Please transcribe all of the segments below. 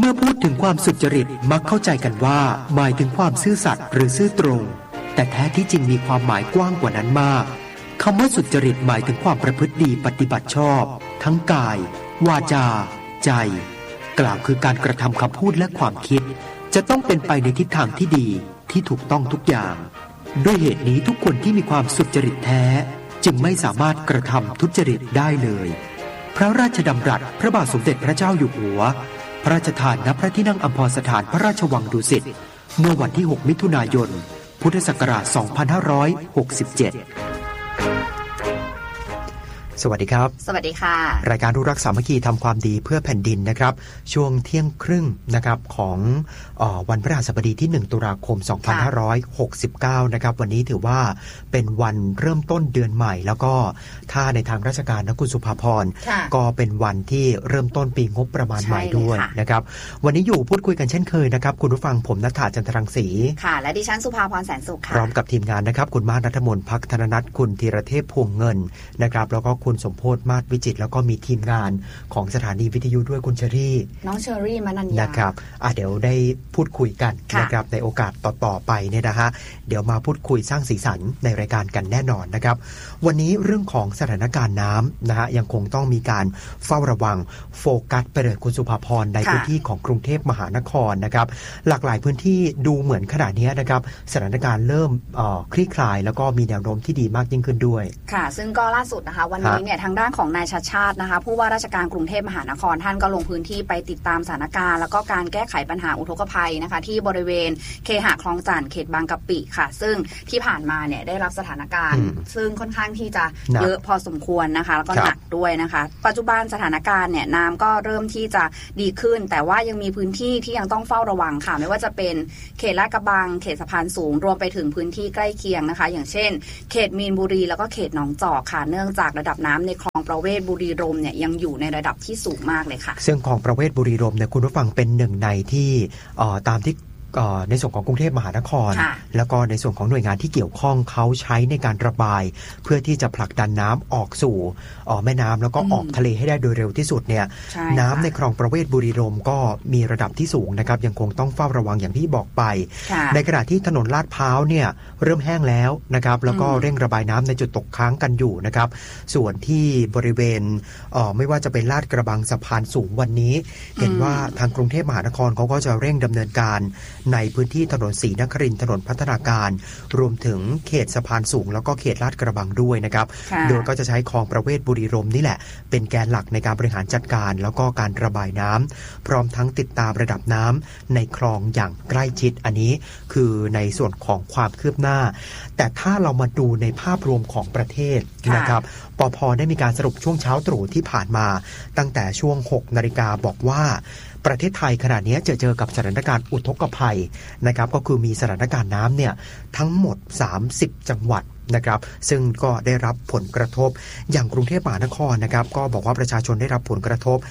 เมื่อพูดถึงความสุจริตมักเข้าใจกันว่าหมายถึงความซื่อสัตย์หรือซื่อตรงแต่แท้ที่จริงมีความหมายกว้างกว่านั้นมากคำว่าสุจริตหมายถึงความประพฤติดีปฏิบัติชอบทั้งกายวาจาใจกล่าวคือการกระทำคำพูดและความคิดจะต้องเป็นไปในทิศทางที่ดีที่ถูกต้องทุกอย่างด้วยเหตุนี้ทุกคนที่มีความสุจริตแท้จึงไม่สามารถกระทำทุจริตได้เลยพระราชดำรัสพระบาทสมเด็จพระเจ้าอยู่หัวพระราชทานณพระที่นั่งอัมพรสถานพระราชวังดุสิตเมื่อวันที่6มิถุนายนพุทธศักราช2567สวัสดีครับสวัสดีค่ะรายการรู้รักสามัคคีทำความดีเพื่อแผ่นดินนะครับช่วงเที่ยงครึ่งนะครับของวันพฤหัสบดีที่1ตุลาคม2569นะครับวันนี้ถือว่าเป็นวันเริ่มต้นเดือนใหม่แล้วก็ถ้าในทางราชการนะคุณสุภาพรก็เป็นวันที่เริ่มต้นปีงบประมาณใหม่ด้วยนะครับวันนี้อยู่พูดคุยกันเช่นเคยนะครับคุณผู้ฟังผมณัฐฐา จันทรังสีค่ะและดิฉันสุภาพรแสนสุขค่ะพร้อมกับทีมงานนะครับคุณมาศ ณัฐมนต์ ภักธนนัทคุณธีรเทพพวงเงินนะครับแล้วก็คุณสมโพธิ์มาศวิจิตรแล้วก็มีทีมงานของสถานีวิทยุด้วยคุณเชอรี่น้องเชอรี่มนัญญานะครับเดี๋ยวได้พูดคุยกันนะครับในโอกาสต่อไปเนี่ยนะฮะเดี๋ยวมาพูดคุยสร้างสีสันในรายการกันแน่นอนนะครับวันนี้เรื่องของสถานการณ์น้ำนะฮะยังคงต้องมีการเฝ้าระวังโฟกัสไปเลยคุณสุภาพรในพื้นที่ของกรุงเทพมหานครนะครับหลากหลายพื้นที่ดูเหมือนขณะนี้นะครับสถานการณ์เริ่มคลี่คลายแล้วก็มีแนวโน้มที่ดีมากยิ่งขึ้นด้วยค่ะซึ่งก็ล่าสุดนะคะวันนี้เนี่ยทางด้านของนายชัชชาตินะคะผู้ว่าราชการกรุงเทพมหานครท่านก็ลงพื้นที่ไปติดตามสถานการณ์แล้วก็การแก้ไขปัญหาอุทกภัยนะคะที่บริเวณเคหะคลองจั่นเขตบางกะปิค่ะซึ่งที่ผ่านมาเนี่ยได้รับสถานการณ์ซึ่งค่อนข้างที่จะเยอะพอสมควรนะคะแล้วก็หนักด้วยนะคะปัจจุบันสถานการณ์เนี่ยน้ำก็เริ่มที่จะดีขึ้นแต่ว่ายังมีพื้นที่ที่ยังต้องเฝ้าระวังค่ะไม่ว่าจะเป็นเขตลาดกระบังเขตสะพานสูงรวมไปถึงพื้นที่ใกล้เคียงนะคะอย่างเช่นเขตมีนบุรีแล้วก็เขตหนองจอกค่ะเนื่องจากระดับน้ำในคลองประเวศบุรีรมย์เนี่ยยังอยู่ในระดับที่สูงมากเลยค่ะซึ่งคลองประเวศบุรีรมย์เนี่ยคุณผู้ฟังเป็นหนึ่งในที่ตามที่ในส่วนของกรุงเทพมหานครแล้วก็ในส่วนของหน่วยงานที่เกี่ยวข้องเขาใช้ในการระบายเพื่อที่จะผลักดันน้ำออกสู่แม่น้ำแล้วก็ออกทะเลให้ได้โดยเร็วที่สุดเนี่ยน้ำในคลองประเวศบุรีรมย์ก็มีระดับที่สูงนะครับยังคงต้องเฝ้าระวังอย่างที่บอกไปในขณะที่ถนนลาดพร้าวเนี่ยเริ่มแห้งแล้วนะครับแล้วก็เร่งระบายน้ำในจุดตกค้างกันอยู่นะครับส่วนที่บริเวณไม่ว่าจะเป็นลาดกระบังสะพานสูงวันนี้เห็นว่าทางกรุงเทพมหานครเขาก็จะเร่งดำเนินการในพื้นที่ถนนศรีนครินทร์ถนนพัฒนาการรวมถึงเขตสะพานสูงแล้วก็เขตลาดกระบังด้วยนะครับโดยก็จะใช้คลองประเวศบุรีรมย์นี่แหละเป็นแกนหลักในการบริหารจัดการแล้วก็การระบายน้ำพร้อมทั้งติดตามระดับน้ำในคลองอย่างใกล้ชิดอันนี้คือในส่วนของความคืบหน้าแต่ถ้าเรามาดูในภาพรวมของประเทศนะครับปภ.ได้มีการสรุปช่วงเช้าตรู่ที่ผ่านมาตั้งแต่ช่วง 6 นาฬิกาบอกว่าประเทศไทยขณะนี้เจอกับสถานการณ์อุทกภัยนะครับก็คือมีสถานการณ์น้ำเนี่ยทั้งหมด30จังหวัดนะครับซึ่งก็ได้รับผลกระทบอย่างกรุงเทพมหานครนะครับก็บอกว่าประชาชนได้รับผลกระทบ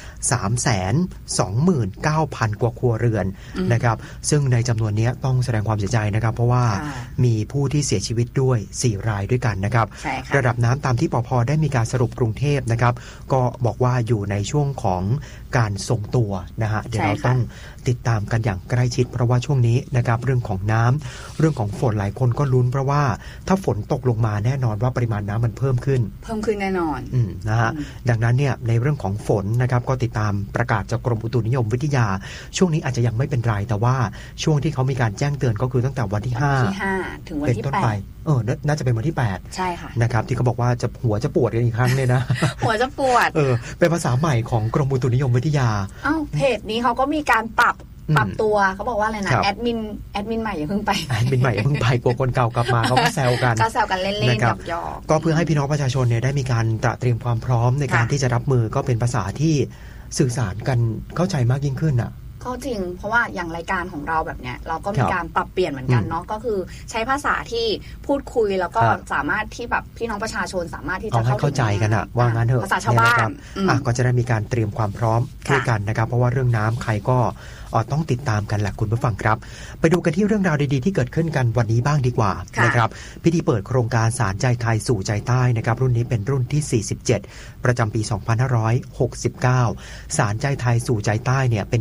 329,000 กว่าครัวเรือนนะครับซึ่งในจำนวนนี้ต้องแสดงความเสียใจนะครับเพราะว่ามีผู้ที่เสียชีวิตด้วย4รายด้วยกันนะครับระดับน้ำตามที่ปภ.ได้มีการสรุปกรุงเทพนะครับก็บอกว่าอยู่ในช่วงของการทรงตัวนะฮะเดี๋ยวเราต้องติดตามกันอย่างใกล้ชิดเพราะว่าช่วงนี้นะครับเรื่องของน้ำเรื่องของฝนหลายคนก็ลุ้นเพราะว่าถ้าฝนตกลงมาแน่นอนว่าปริมาณน้ำมันเพิ่มขึ้นแน่นอนนะฮะดังนั้นเนี่ยในเรื่องของฝนนะครับก็ติดตามประกาศจากกรมอุตุนิยมวิทยาช่วงนี้อาจจะยังไม่เป็นไรแต่ว่าช่วงที่เขามีการแจ้งเตือนก็คือตั้งแต่วันที่ 5ถึงวันที่ 8น่าจะเป็นวันที่8 ใช่ค่ะนะครับที่เขาบอกว่าหัวจะปวดกันอีกครั้งเนี่ยนะหัวจะปวดเป็นภาษาใหม่ของกรมอุตุนิยมวิทยาเพจนี้เขาก็มีการปรับตัวเขาบอกว่าอะไรนะแอดมินใหม่อย่าเพิ่งไปแอดมินใหม่อย่าเพิ่งไปกลัวคนเก่ากลับมาเขาก็แซวกันเล่นๆกับยอก็เพื่อให้พี่น้องประชาชนเนี่ยได้มีการเตรียมความพร้อมในการที่จะรับมือก็เป็นภาษาที่สื่อสารกันเข้าใจมากยิ่งขึ้นอ่ะก็จริงเพราะว่าอย่างรายการของเราแบบเนี้ยเราก็มีการปรับเปลี่ยนเหมือนกันเนาะก็คือใช้ภาษาที่พูดคุยแล้วก็สามารถที่แบบพี่น้องประชาชนสามารถที่จะเข้าใจกันอะว่างั้นเถอะภาษาชาวบ้านก็จะได้มีการเตรียมความพร้อมด้วยกันนะครับเพราะว่าเรื่องน้ำใครก็ต้องติดตามกันแหละคุณผู้ฟังครับไปดูกันที่เรื่องราวดีๆที่เกิดขึ้นกันวันนี้บ้างดีกว่านะครับพิธีเปิดโครงการสารใจไทยสู่ใจใต้นะครับรุ่นนี้เป็นรุ่นที่47ประจำปี2569สารใจไทยสู่ใจใต้เนี่ยเป็นการนำ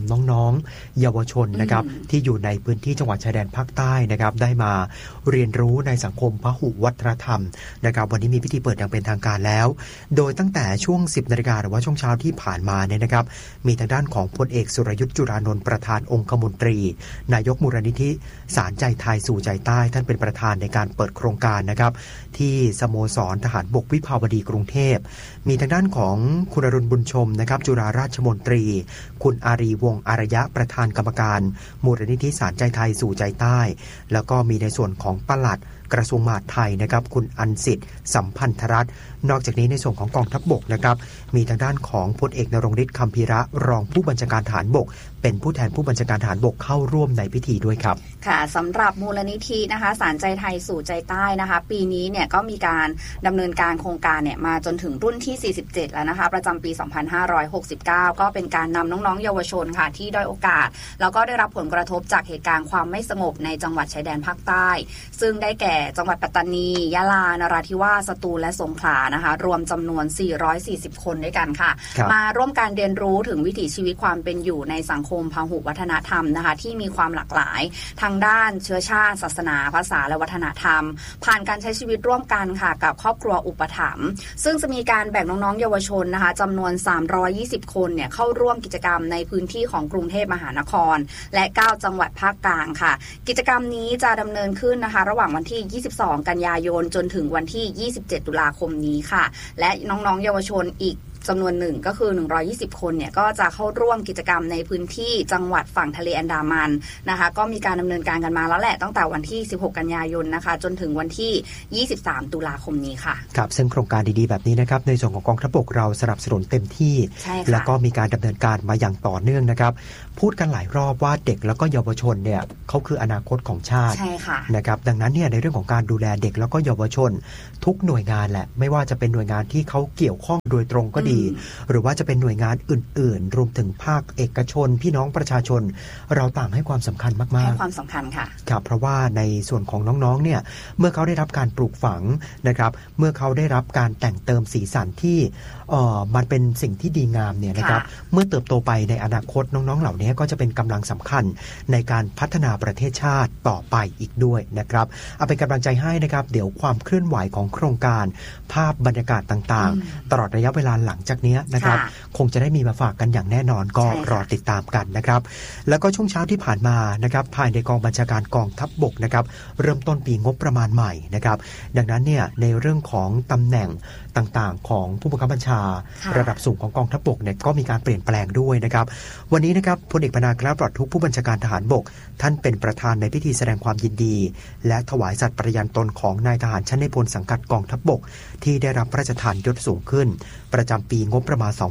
น้องๆเยาวชนนะครับที่อยู่ในพื้นที่จังหวัดชายแดนภาคใต้นะครับได้มาเรียนรู้ในสังคมพหุวัฒนธรรมนะครับวันนี้มีพิธีเปิดอย่างเป็นทางการแล้วโดยตั้งแต่ช่วง 10 นาฬิกาหรือว่าช่วงเช้าที่ผ่านมาเนี่ยนะครับมีทางด้านของพลเอกสุรยุทธ์จุรานนท์ประธานองคมนตรีนายกมูลนิธิสารใจไทยสู่ใจใต้ท่านเป็นประธานในการเปิดโครงการนะครับที่สโมสรทหารบกวิภาวดีกรุงเทพมีทางด้านของคุณอรุณบุญชมนะครับจุฬาราชมนตรีคุณอารีวงศ์อารยะประธานกรรมการมูลนิธิสารใจไทยสู่ใจใต้แล้วก็มีในส่วนของปลัดกระทรวงมหาดไทยนะครับคุณอัญสิทธิ์สัมพันธรัตน์นอกจากนี้ในส่วนของกองทัพบกนะครับมีทางด้านของพลเอกนรงฤทธิ์คัมภีระรองผู้บัญชาการทหารบกเป็นผู้แทนผู้บัญชาการทหารบกเข้าร่วมในพิธีด้วยครับค่ะสำหรับมูลนิธินะคะสารใจไทยสู่ใจใต้นะคะปีนี้เนี่ยก็มีการดำเนินการโครงการเนี่ยมาจนถึงรุ่นที่47แล้วนะคะประจำปี2569ก็เป็นการนำน้องๆเยาวชนค่ะที่ด้อยโอกาสแล้วก็ได้รับผลกระทบจากเหตุการณ์ความไม่สงบในจังหวัดชายแดนภาคใต้ซึ่งได้แก่จังหวัดปัตตานียะลานราธิวาสสตูลและสงขลานะคะรวมจำนวน440คนด้วยกันค่ะมาร่วมการเรียนรู้ถึงวิถีชีวิตความเป็นอยู่ในสังคมพหุวัฒนธรรมนะคะที่มีความหลากหลายทางด้านเชื้อชาติศาสนาภาษาและวัฒนธรรมผ่านการใช้ชีวิตร่วมกันค่ะกับครอบครัวอุปถัมภ์ซึ่งจะมีการแบ่งน้องๆเยาวชนนะคะจำนวน320คนเนี่ยเข้าร่วมกิจกรรมในพื้นที่ของกรุงเทพมหานครและ9จังหวัดภาคกลางค่ะกิจกรรมนี้จะดำเนินขึ้นนะคะระหว่างวันที่22กันยายนจนถึงวันที่27ตุลาคมนี้ค่ะและน้องๆเยาวชนอีกจำนวนหนึ่งก็คือ120คนเนี่ยก็จะเข้าร่วมกิจกรรมในพื้นที่จังหวัดฝั่งทะเลอันดามันนะคะก็มีการดำเนินการกันมาแล้วแหละตั้งแต่วันที่16กันยายนนะคะจนถึงวันที่23ตุลาคมนี้ค่ะครับซึ่งโครงการดีๆแบบนี้นะครับในส่วนของกองทัพบกเราสนับสนุนเต็มที่แล้วก็มีการดำเนินการมาอย่างต่อเนื่องนะครับพูดกันหลายรอบว่าเด็กแล้วก็เยาวชนเนี่ยเขาคืออนาคตของชาตินะครับดังนั้นเนี่ยในเรื่องของการดูแลเด็กแล้วก็เยาวชนทุกหน่วยงานแหละไม่ว่าจะเป็นหน่วยงานที่เขาเกี่ยวข้องโดยตรงก็ดีหรือว่าจะเป็นหน่วยงานอื่นๆรวมถึงภาคเอกชนพี่น้องประชาชนเราต่างให้ความสำคัญมากๆให้ความสำคัญค่ะครับเพราะว่าในส่วนของน้องๆเนี่ยเมื่อเขาได้รับการปลูกฝังนะครับเมื่อเขาได้รับการแต่งเติมสีสันที่มันเป็นสิ่งที่ดีงามเนี่ยนะครับเมื่อเติบโตไปในอนาคตน้องๆเหล่านี้ก็จะเป็นกำลังสำคัญในการพัฒนาประเทศชาติต่อไปอีกด้วยนะครับเอาเป็นกำลังใจให้นะครับเดี๋ยวความเคลื่อนไหวของโครงการภาพบรรยากาศต่างๆตลอดระยะเวลาหลังจากนี้นะครับคงจะได้มีมาฝากกันอย่างแน่นอนก็รอติดตามกันนะครับแล้วก็ช่วงเช้าที่ผ่านมานะครับภายในกองบัญชาการกองทัพบกนะครับเริ่มต้นปีงบประมาณใหม่นะครับดังนั้นเนี่ยในเรื่องของตำแหน่งต่างๆของผู้บังคับบัญชาระดับสูงของกองทัพบกเนี่ยก็มีการเปลี่ยนแปลงด้วยนะครับวันนี้นะครับพลเอกปนาคราปลอดทุกผู้บัญชาการทหารบกท่านเป็นประธานในพิธีแสดงความยินดีและถวายสัตย์ปฏิญาณตนของนายทหารชั้นในพลสังกัดกองทัพบกที่ได้รับพระราชทานยศสูงขึ้นประจำปีงบประมาณ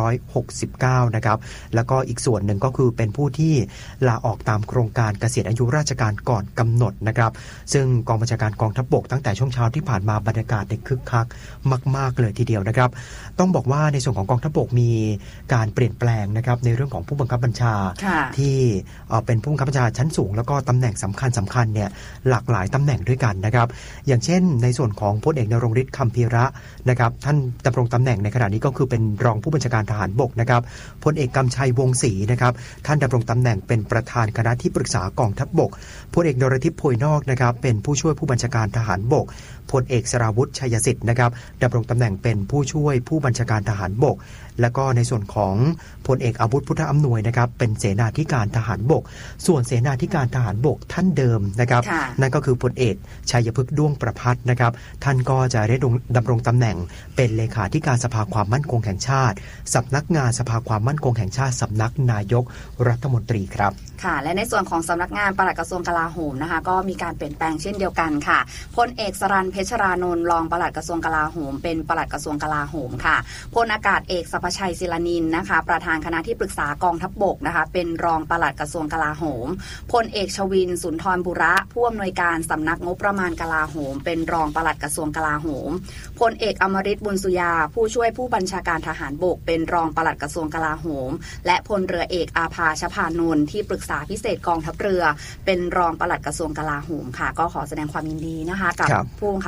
2569นะครับแล้วก็อีกส่วนหนึ่งก็คือเป็นผู้ที่ลาออกตามโครงการเกษียณอายุราชการก่อนกำหนดนะครับซึ่งกองบัญชาการกองทัพบกตั้งแต่ช่วงเช้าที่ผ่านมาบรรยากาศคึกคักมากๆเลยทีเดียวนะครับต้องบอกว่าในส่วนของกองทัพบกมีการเปลี่ยนแปลงนะครับในเรื่องของผู้บังคับบัญชาที่เป็นผู้บังคับบัญชาชั้นสูงแล้วก็ตำแหน่งสำคัญเนี่ยหลากหลายตำแหน่งด้วยกันนะครับอย่างเช่นในส่วนของพลเอกนรงฤทธิ์คัมภีระนะครับท่านดำรงตำแหน่งในขณะนี้ก็คือเป็นรองผู้บัญชาการทหารบกนะครับพลเอกกำชัยวงศ์ศรีนะครับท่านดำรงตำแหน่งเป็นประธานคณะที่ปรึกษากองทัพบกพลเอกนรทิพย์โพยนอกนะครับเป็นผู้ช่วยผู้บัญชาการทหารบกพลเอกสราวุธชัยสิทธิ์นะครับดำรงตำแหน่งเป็นผู้ช่วยผู้บัญชาการทหารบกและก็ในส่วนของพลเอกอาวุธพุทธอำนวยนะครับเป็นเสนาธิการทหารบกส่วนเสนาธิการทหารบกท่านเดิมนะครับนั่นก็คือพลเอกชัยพฤกษ์ด้วงประภัสนะครับท่านก็จะได้ดำรงตำแหน่งเป็นเลขาธิการสภาความมั่นคงแห่งชาติสำนักงานสภาความมั่นคงแห่งชาติสำนักนายกรัฐมนตรีครับค่ะและในส่วนของสำนักงานปลัดกระทรวงกลาโหมนะคะก็มีการเปลี่ยนแปลงเช่นเดียวกันค่ะพลเอกสรัญเพชรรานนท์รองปลัดกระทรวงกลาโหมเป็นปลัดกระทรวงกลาโหมค่ะพลอากาศเอกสัพชัยศิลานินนะคะประธานคณะที่ปรึกษากองทัพบกนะคะเป็นรองปลัดกระทรวงกลาโหมพลเอกชวินสุนทรบุระผู้อำนวยการสำนักงบประมาณกลาโหมเป็นรองปลัดกระทรวงกลาโหมพลเอกอมฤตบุญสุยาผู้ช่วยผู้บัญชาการทหารบกเป็นรองปลัดกระทรวงกลาโหมและพลเรือเอกอาภาชภานนท์ที่ปรึกษาพิเศษกองทัพเรือเป็นรองปลัดกระทรวงกลาโหมค่ะก็ขอแสดงความยินดีนะคะกับผู้บังคับ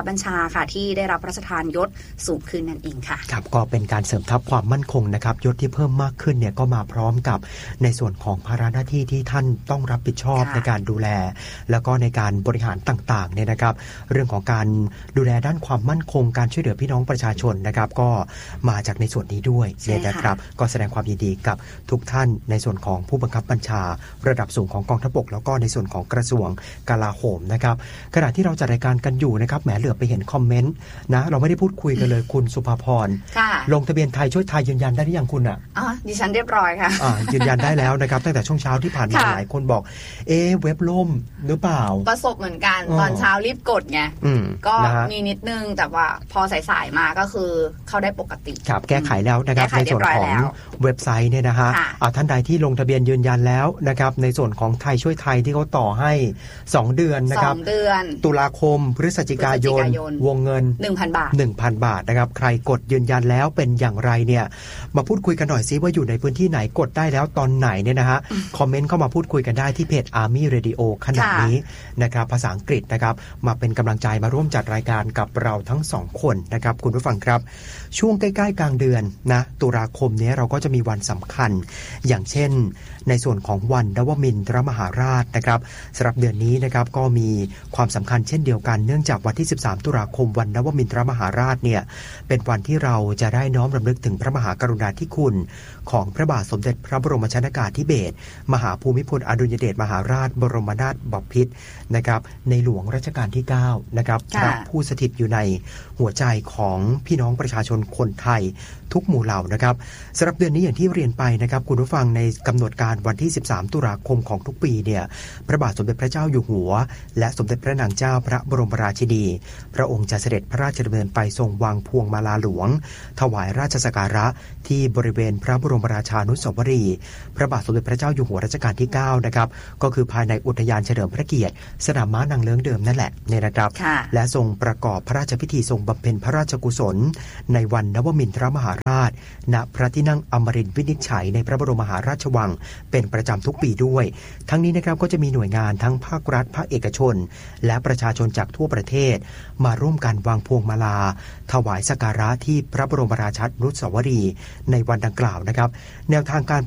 บบัญชาค่ะที่ได้รับพระราชทานยศสูงขึ้นนั่นเองค่ะครับก็เป็นการเสริมทัพความมั่นคงนะครับยศที่เพิ่มมากขึ้นเนี่ยก็มาพร้อมกับในส่วนของภาระหน้าที่ที่ท่านต้องรับผิดชอบในการดูแลแล้วก็ในการบริหารต่างๆเนี่ยนะครับเรื่องของการดูแลด้านความมั่นคงการช่วยเหลือพี่น้องประชาชนนะครับก็มาจากในส่วนนี้ด้วยเนี่ยนะครับก็แสดงความยินดีกับทุกท่านในส่วนของผู้บังคับบัญชาระดับสูงของกองทัพบกแล้วก็ในส่วนของกระทรวงกลาโหมนะครับขณะที่เราจัดรายการกันอยู่นะครับแหมเหลือไปเห็นคอมเมนต์นะเราไม่ได้พูดคุยกันเลยคุณสุภาพรลงทะเบียนไทยช่วยไทยยืนยันได้หรือยังคุณอ่ะดิฉันเรียบร้อยค่ะยืนยันได้แล้วนะครับตั้งแต่ช่วงเช้าที่ผ่านมาหลายคนบอกเว็บล่มหรือเปล่าประสบเหมือนกันตอนเช้ารีบกดไงก็มีนิดนึงแต่ว่าพอสายๆมาก็คือเข้าได้ปกติครับแก้ไขแล้วนะครับในส่วนของเว็บไซต์เนี่ยนะฮะท่านใดที่ลงทะเบียนยืนยันแล้วนะครับในส่วนของไทยช่วยไทยที่เขาต่อให้2เดือนนะครับ 2เดือนตุลาคมพฤศจิกายนวงเงิน 1,000 บาท 1,000 บาทนะครับใครกดยืนยันแล้วเป็นอย่างไรเนี่ยมาพูดคุยกันหน่อยซิว่าอยู่ในพื้นที่ไหนกดได้แล้วตอนไหนเนี่ยนะฮะคอมเมนต์เข้ามาพูดคุยกันได้ที่เพจ Army Radio ขณะนี้นะครับภาษาอังกฤษนะครับมาเป็นกำลังใจมาร่วมจัดรายการกับเราทั้ง2คนนะครับคุณผู้ฟังครับช่วงใกล้ๆกลางเดือนนะตุลาคมนี้เราก็จะมีวันสำคัญอย่างเช่นในส่วนของวันนวมินทรมหาราชนะครับสำหรับเดือนนี้นะครับก็มีความสำคัญเช่นเดียวกันเนื่องจากวันที่13ตุลาคมวันนวมินทรมหาราชเนี่ยเป็นวันที่เราจะได้น้อมรำลึกถึงพระมหากรุณาธิคุณของพระบาทสมเด็จพระบรมชนกาธิเบศรมหาภูมิพลอดุลยเดชมหาราชบรมนาถบพิตรนะครับในหลวงรัชกาลที่9นะครับพระผู้สถิตอยู่ในหัวใจของพี่น้องประชาชนคนไทยทุกหมู่เหล่านะครับสำหรับเดือนนี้อย่างที่เรียนไปนะครับคุณผู้ฟังในกำหนดการวันที่13ตุลาคมของทุกปีเนี่ยพระบาทสมเด็จพระเจ้าอยู่หัวและสมเด็จพระนางเจ้าพระบรมราชินีพระองค์จะเสด็จพระราชดำเนินไปทรงวางพวงมาลาหลวงถวายราชสักการะที่บริเวณพระบรมราชานุสาวรีย์พระบาทสมเด็จพระเจ้าอยู่หัวรัชกาลที่9นะครับก็คือภายในอุทยานเฉลิมพระเกียรติสนามม้านางเลิ้งเดิมนั่นแหละเนี่ยนะครับและทรงประกอบพระราชพิธีทรงบำเพ็ญพระราชกุศลในวันนวมินทรมหาราชณพระที่นั่งอมรินทร์วินิจฉัยในพระบรมมหาราชวังเป็นประจำทุกปีด้วยทั้งนี้นะครับก็จะมีหน่วยงานทั้งภาครัฐภาคเอกชนและประชาชนจากทั่วประเทศมาร่วมกันวางพวงมาลาถวายสักการะที่พระบรมราชานุสาวรีย์ในวันดังกล่าวนะครับแนวทางการ